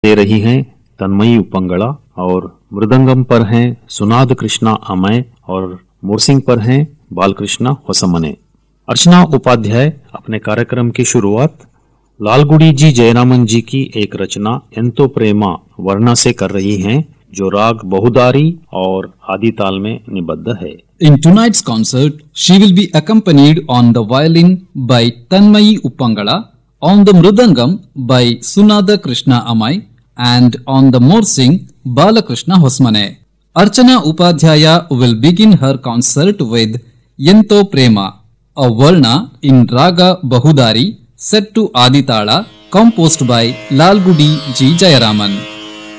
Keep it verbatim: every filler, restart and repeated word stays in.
दे रही हैं तन्मयी उपंगड़ा और मृदंगम पर हैं सुनाद कृष्णा अमय और मोरसिंग पर हैं बालकृष्णा होसमने। अर्चना उपाध्याय अपने कार्यक्रम की शुरुआत लालगुड़ी जी जयरामन जी की एक रचना एंतो प्रेमा वर्णा से कर रही हैं, जो राग बहुदारी और आदि ताल में निबद्ध है। In tonight's concert, she will be accompanied on the violin by Tanmayi Uppangala, on the mridangam by Sunada Krishna Amai, and on the morsing Balakrishna Hosmane. Archana Upadhyaya will begin her concert with Yento Prema, a varna in Raga Bahudari set to Aditala, composed by Lalgudi G. Jayaraman.